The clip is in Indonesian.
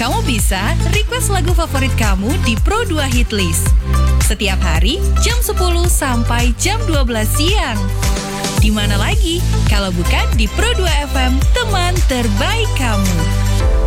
Kamu bisa request lagu favorit kamu di Pro 2 Hitlist. Setiap hari jam 10 sampai jam 12 siang. Di mana lagi kalau bukan di Pro 2 FM, teman terbaik kamu.